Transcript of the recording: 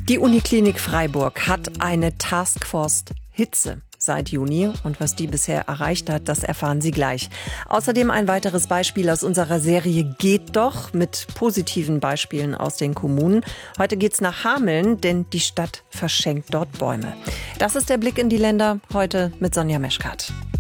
Die Uniklinik Freiburg hat eine Taskforce Hitze seit Juni und was die bisher erreicht hat, das erfahren Sie gleich. Außerdem ein weiteres Beispiel aus unserer Serie Geht doch mit positiven Beispielen aus den Kommunen. Heute geht's nach Hameln, denn die Stadt verschenkt dort Bäume. Das ist der Blick in die Länder, heute mit Sonja Meschkat.